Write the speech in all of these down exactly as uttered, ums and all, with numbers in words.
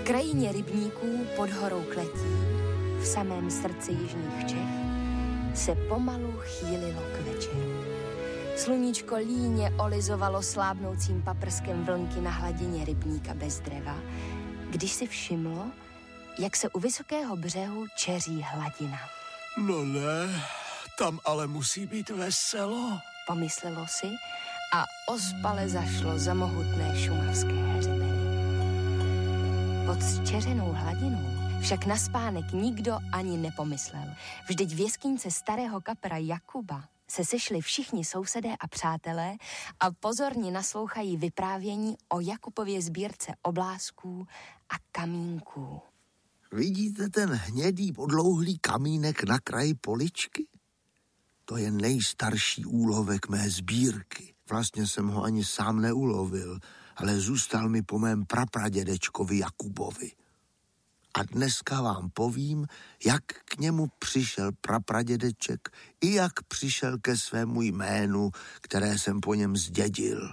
krajině rybníků pod horou Kletí, v samém srdci jižních Čech, se pomalu chýlilo k večeru. Sluníčko líně olizovalo slábnoucím paprskem vlnky na hladině rybníka bez dřeva, když si všimlo, jak se u vysokého břehu čeří hladina. No ne, tam ale musí být veselo, pomyslelo si a ospale zašlo za mohutné šumavské hřebeny. Pod zčeřenou hladinou však na spánek nikdo ani nepomyslel. Vždyť v jeskyňce starého kapra Jakuba se sešli všichni sousedé a přátelé a pozorně naslouchají vyprávění o Jakubově sbírce oblázků a kamínků. Vidíte ten hnědý podlouhlý kamínek na kraji poličky? To je nejstarší úlovek mé sbírky. Vlastně jsem ho ani sám neulovil, ale zůstal mi po mém prapradědečkovi Jakubovi. A dneska vám povím, jak k němu přišel prapradědeček i jak přišel ke svému jménu, které jsem po něm zdědil.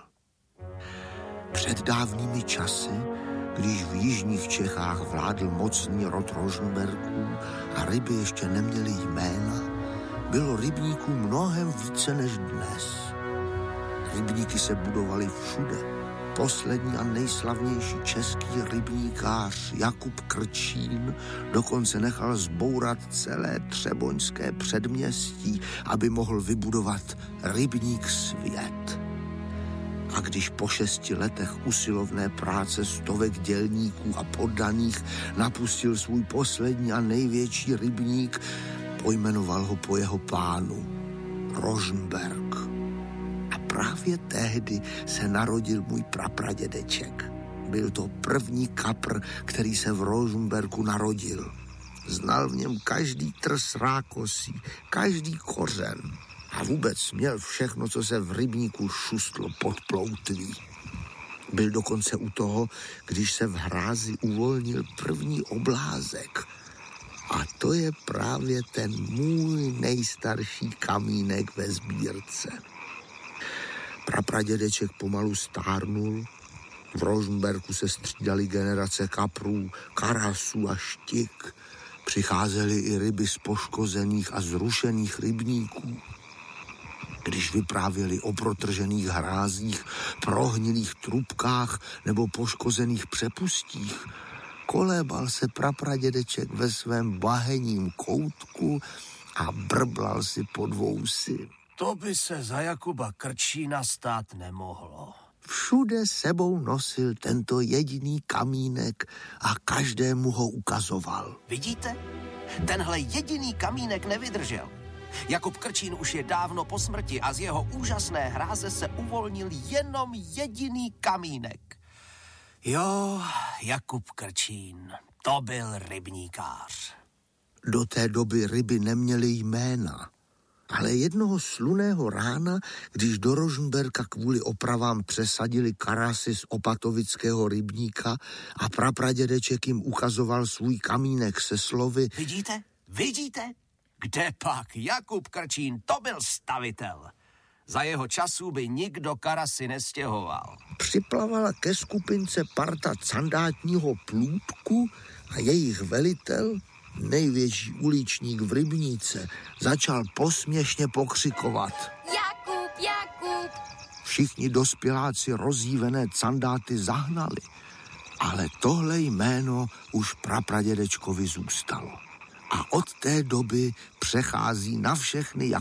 Před dávnými časy, když v jižních Čechách vládl mocný rod Rožmberků a ryby ještě neměly jména, bylo rybníků mnohem více než dnes. Rybníky se budovaly všude. Poslední a nejslavnější český rybníkář Jakub Krčín dokonce nechal zbourat celé třeboňské předměstí, aby mohl vybudovat rybník Svět. A když po šesti letech usilovné práce stovek dělníků a poddaných napustil svůj poslední a největší rybník, pojmenoval ho po jeho pánu Rožmberk. A právě tehdy se narodil můj prapradědeček. Byl to první kapr, který se v Rožmberku narodil. Znal v něm každý trs rákosí, každý kořen a vůbec měl všechno, co se v rybníku šustlo pod ploutví. Byl dokonce u toho, když se v hrázi uvolnil první oblázek. A to je právě ten můj nejstarší kamínek ve sbírce. Prapradědeček pomalu stárnul, v Rožmberku se střídaly generace kaprů, karasů a štik. Přicházely i ryby z poškozených a zrušených rybníků. Když vyprávěli o protržených hrázích, prohnilých trubkách nebo poškozených přepustích, kolébal se prapradědeček ve svém bahenním koutku a brblal si pod vousy. To by se za Jakuba Krčína stát nemohlo. Všude sebou nosil tento jediný kamínek a každému ho ukazoval. Vidíte? Tenhle jediný kamínek nevydržel. Jakub Krčín už je dávno po smrti a z jeho úžasné hráze se uvolnil jenom jediný kamínek. Jo, Jakub Krčín, to byl rybníkář. Do té doby ryby neměly jména. Ale jednoho slunného rána, když do Rožmberka kvůli opravám přesadili karasy z opatovického rybníka a prapradědeček jim ukazoval svůj kamínek se slovy: Vidíte? Vidíte? Kde pak? Jakub Krčín, to byl stavitel. Za jeho časů by nikdo karasy nestěhoval. Připlavala ke skupince parta candátního plůtku a jejich velitel, největší uličník v rybníce, začal posměšně pokřikovat: Jakub, Jakub! Všichni dospěláci rozjívené candáty zahnali, ale tohle jméno už prapradědečkovi zůstalo. A od té doby přechází na všechny